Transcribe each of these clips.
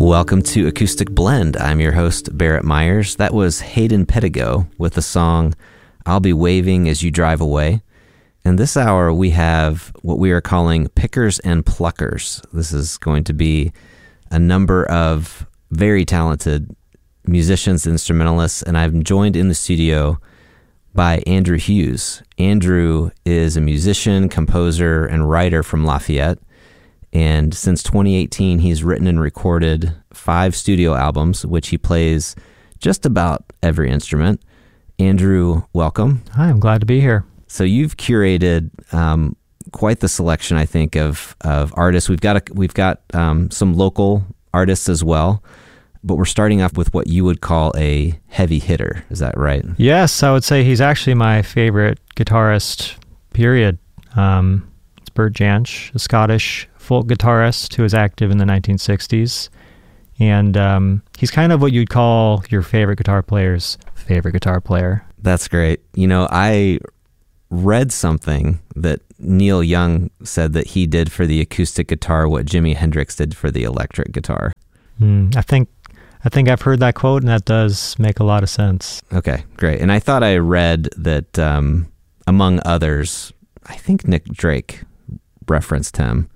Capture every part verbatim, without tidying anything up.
Welcome to Acoustic Blend. I'm your host, Barrett Myers. That was Hayden Pettigo with the song I'll Be Waving As You Drive Away. And this hour we have what we are calling Pickers and Pluckers. This is going to be a number of very talented musicians, instrumentalists, and I'm joined in the studio by Andrew Hughes. Andrew is a musician, composer, and writer from Lafayette. And since twenty eighteen, he's written and recorded five studio albums, which he plays just about every instrument. Andrew, welcome. Hi, I'm glad to be here. So you've curated um, quite the selection, I think, of of artists. We've got a, we've got um, some local artists as well, but we're starting off with what you would call a heavy hitter. Is that right? Yes, I would say he's actually my favorite guitarist, period. Um, it's Bert Jansch, a Scottish folk guitarist who was active in the nineteen sixties. And um, he's kind of what you'd call your favorite guitar player's favorite guitar player. That's great. You know, I read something that Neil Young said that he did for the acoustic guitar what Jimi Hendrix did for the electric guitar. Mm, I think I think I've heard that quote, and that does make a lot of sense. Okay, great. And I thought I read that, um, among others, I think Nick Drake referenced him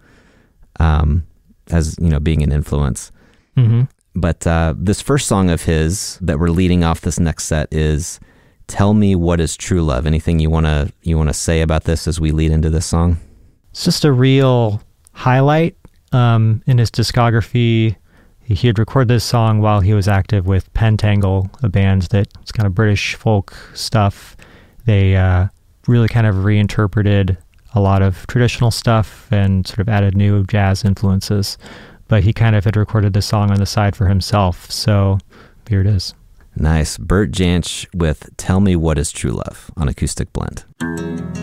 um, as, you know, being an influence. Mm-hmm. But uh, this first song of his that we're leading off this next set is "Tell Me What Is True Love." Anything you wanna you wanna say about this as we lead into this song? It's just a real highlight um, in his discography. He had recorded this song while he was active with Pentangle, a band that's kind of British folk stuff. They uh, really kind of reinterpreted a lot of traditional stuff and sort of added new jazz influences. But he kind of had recorded this song on the side for himself. So here it is. Nice. Bert Jansch with "Tell Me What Is True Love" on Acoustic Blend.